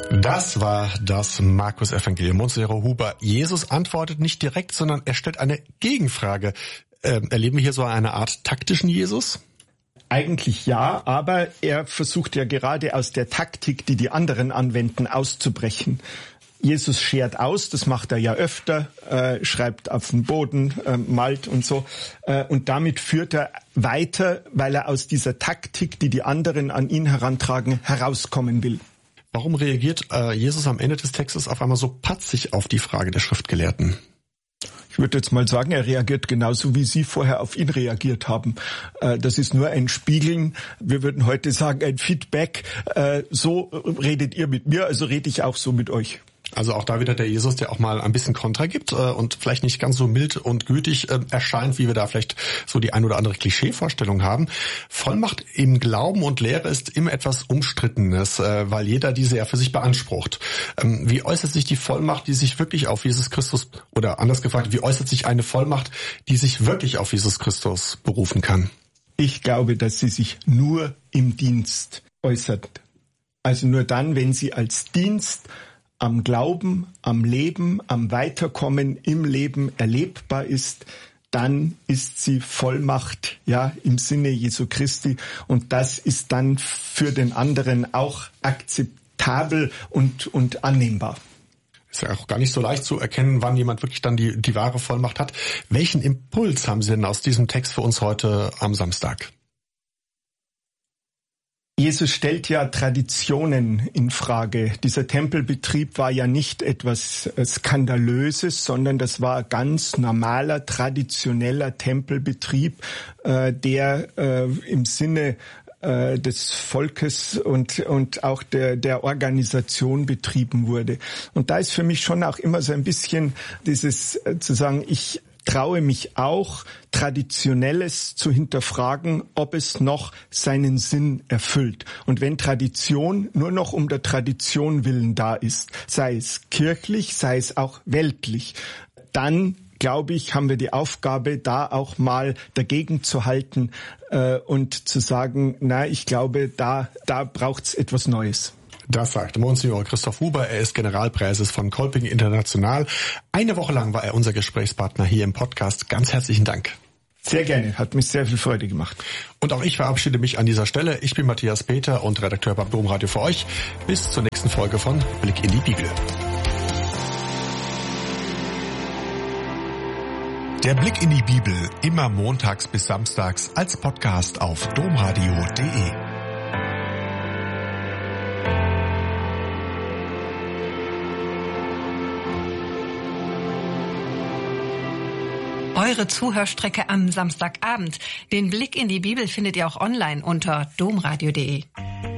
Das war das Markus-Evangelium. Monsignor Huber, Jesus antwortet nicht direkt, sondern er stellt eine Gegenfrage. Erleben wir hier so eine Art taktischen Jesus? Eigentlich ja, aber er versucht ja gerade aus der Taktik, die die anderen anwenden, auszubrechen. Jesus schert aus, das macht er ja öfter, schreibt auf den Boden, malt und so. Und damit führt er weiter, weil er aus dieser Taktik, die die anderen an ihn herantragen, herauskommen will. Warum reagiert Jesus am Ende des Textes auf einmal so patzig auf die Frage der Schriftgelehrten? Ich würde jetzt mal sagen, er reagiert genauso, wie Sie vorher auf ihn reagiert haben. Das ist nur ein Spiegeln. Wir würden heute sagen, ein Feedback. So redet ihr mit mir, also rede ich auch so mit euch. Also auch da wieder der Jesus, der auch mal ein bisschen Kontra gibt und vielleicht nicht ganz so mild und gütig erscheint, wie wir da vielleicht so die ein oder andere Klischeevorstellung haben. Vollmacht im Glauben und Lehre ist immer etwas Umstrittenes, weil jeder diese ja für sich beansprucht. Wie äußert sich die Vollmacht, die sich wirklich auf Jesus Christus, oder anders gefragt, wie äußert sich eine Vollmacht, die sich wirklich auf Jesus Christus berufen kann? Ich glaube, dass sie sich nur im Dienst äußert. Also nur dann, wenn sie als Dienst am Glauben, am Leben, am Weiterkommen im Leben erlebbar ist, dann ist sie Vollmacht, ja, im Sinne Jesu Christi. Und das ist dann für den anderen auch akzeptabel und annehmbar. Ist ja auch gar nicht so leicht zu erkennen, wann jemand wirklich dann die wahre Vollmacht hat. Welchen Impuls haben Sie denn aus diesem Text für uns heute am Samstag? Jesus stellt ja Traditionen in Frage. Dieser Tempelbetrieb war ja nicht etwas Skandalöses, sondern das war ganz normaler, traditioneller Tempelbetrieb, der im Sinne des Volkes und auch der Organisation betrieben wurde. Und da ist für mich schon auch immer so ein bisschen dieses zu sagen, ich traue mich auch, Traditionelles zu hinterfragen, ob es noch seinen Sinn erfüllt. Und wenn Tradition nur noch um der Tradition willen da ist, sei es kirchlich, sei es auch weltlich, dann, glaube ich, haben wir die Aufgabe, da auch mal dagegen zu halten und zu sagen, na, ich glaube, da braucht's etwas Neues. Das sagt Monsignor Christoph Huber. Er ist Generalpräses von Kolping International. Eine Woche lang war er unser Gesprächspartner hier im Podcast. Ganz herzlichen Dank. Sehr gerne, hat mich sehr viel Freude gemacht. Und auch ich verabschiede mich an dieser Stelle. Ich bin Matthias Peter und Redakteur beim Domradio für euch. Bis zur nächsten Folge von Blick in die Bibel. Der Blick in die Bibel, immer montags bis samstags als Podcast auf domradio.de. Eure Zuhörstrecke am Samstagabend. Den Blick in die Bibel findet ihr auch online unter domradio.de.